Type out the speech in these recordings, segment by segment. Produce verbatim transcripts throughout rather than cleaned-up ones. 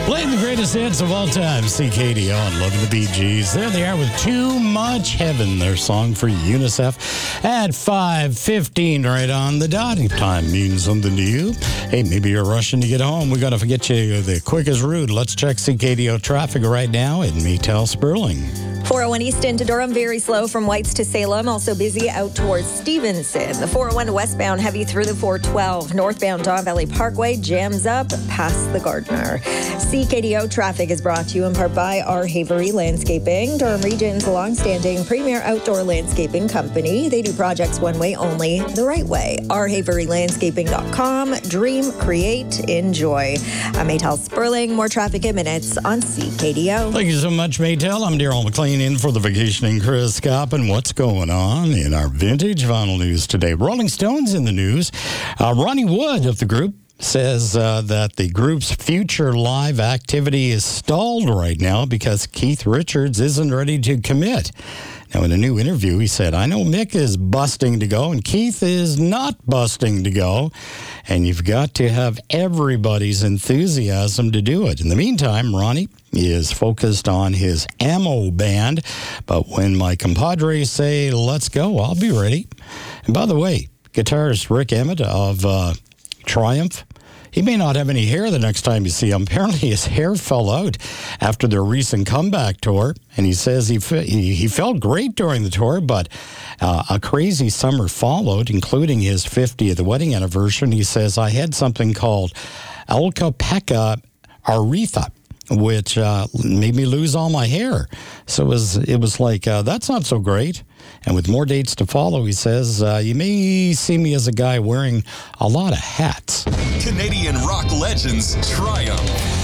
Playing the greatest hits of all time, C K D O and Loving the Bee Gees. There they are with Too Much Heaven, their song for UNICEF at five fifteen right on the dot. If time means something to you, hey, maybe you're rushing to get home. We got to get you the quickest route. Let's check C K D O traffic right now in Maytel Sperling. four oh one East into Durham, very slow from Whites to Salem. Also busy out towards Stevenson. The four oh one westbound, heavy through the four twelve. Northbound Don Valley Parkway jams up past the Gardner. C K D O traffic is brought to you in part by R. Havery Landscaping, Durham Region's longstanding premier outdoor landscaping company. They do projects one way only, the right way. r havery landscaping dot com. Dream, create, enjoy. I'm Maytel Sperling. More traffic in minutes on C K D O. Thank you so much, Maytel. I'm Daryl McLean in for the vacationing Chris Kopp. And what's going on in our vintage vinyl news today? Rolling Stones in the news. Uh, Ronnie Wood of the group says uh, that the group's future live activity is stalled right now because Keith Richards isn't ready to commit. Now, in a new interview, he said, I know Mick is busting to go and Keith is not busting to go, and you've got to have everybody's enthusiasm to do it. In the meantime, Ronnie is focused on his ammo band, but when my compadres say, let's go, I'll be ready. And by the way, guitarist Rick Emmett of uh, Triumph, he may not have any hair the next time you see him. Apparently, his hair fell out after their recent comeback tour, and he says he fe- he, he felt great during the tour, but uh, a crazy summer followed, including his fiftieth wedding anniversary. He says, I had something called alopecia areata, which uh, made me lose all my hair. So it was, it was like, uh, that's not so great. And with more dates to follow, he says, uh, you may see me as a guy wearing a lot of hats. Canadian rock legends triumph.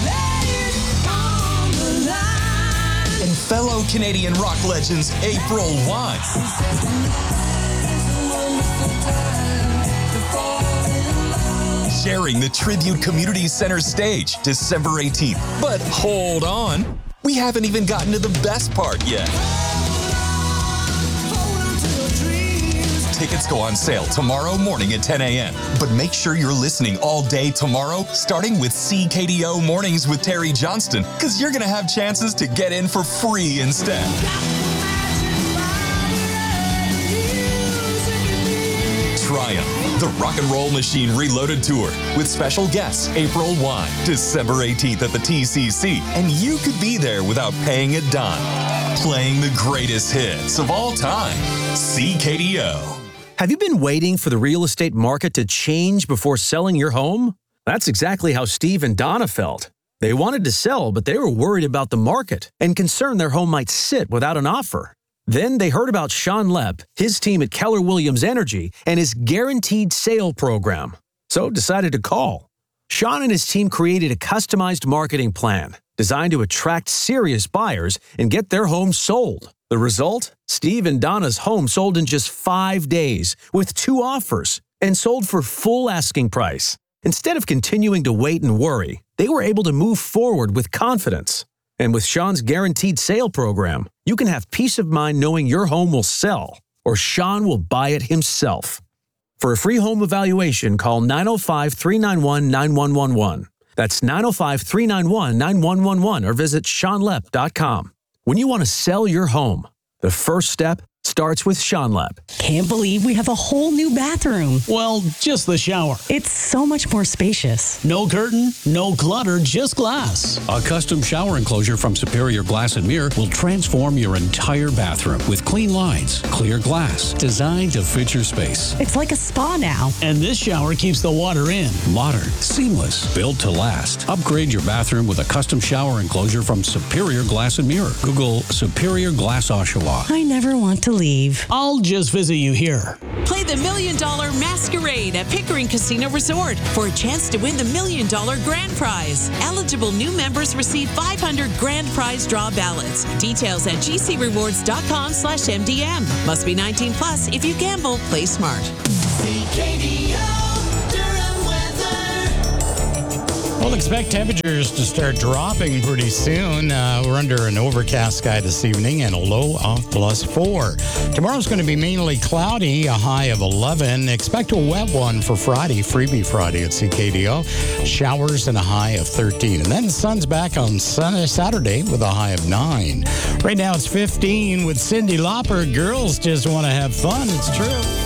And fellow Canadian rock legends April Wine. Sharing the Tribute Community Center stage December eighteenth. But hold on, we haven't even gotten to the best part yet. Tickets go on sale tomorrow morning at ten a.m. But make sure you're listening all day tomorrow, starting with C K D O Mornings with Terry Johnston, because you're going to have chances to get in for free instead. Triumph, the Rock and Roll Machine Reloaded Tour, with special guests April Wine, December eighteenth at the T C C, and you could be there without paying a dime. Playing the greatest hits of all time. C K D O. Have you been waiting for the real estate market to change before selling your home? That's exactly how Steve and Donna felt. They wanted to sell, but they were worried about the market and concerned their home might sit without an offer. Then they heard about Sean Lepp, his team at Keller Williams Energy, and his guaranteed sale program. So decided to call. Sean and his team created a customized marketing plan designed to attract serious buyers and get their home sold. The result? Steve and Donna's home sold in just five days with two offers and sold for full asking price. Instead of continuing to wait and worry, they were able to move forward with confidence. And with Sean's guaranteed sale program, you can have peace of mind knowing your home will sell or Sean will buy it himself. For a free home evaluation, call nine oh five, three nine one, nine one one one. That's nine oh five, three nine one, nine one one one or visit sean lepp dot com. When you want to sell your home, the first step starts with Sean Lepp. Can't believe we have a whole new bathroom. Well, just the shower. It's so much more spacious. No curtain, no clutter, just glass. A custom shower enclosure from Superior Glass and Mirror will transform your entire bathroom with clean lines, clear glass, designed to fit your space. It's like a spa now. And this shower keeps the water in. Modern, seamless, built to last. Upgrade your bathroom with a custom shower enclosure from Superior Glass and Mirror. Google Superior Glass Oshawa. I never want to leave. I'll just visit you here. Play the Million Dollar Masquerade at Pickering Casino Resort for a chance to win the Million Dollar Grand Prize. Eligible new members receive five hundred Grand Prize draw ballots. Details at g c rewards dot com slash m d m. Must be nineteen plus. If you gamble, play smart. C K D O Durham weather. We'll expect temperatures to start dropping pretty soon. Uh, we're under an overcast sky this evening and a low of plus four. Tomorrow's going to be mainly cloudy, a high of eleven. Expect a wet one for Friday, Freebie Friday at C K D O. Showers and a high of thirteen. And then the sun's back on Sunday, Saturday with a high of nine. Right now it's fifteen with Cyndi Lauper. Girls just want to have fun. It's true.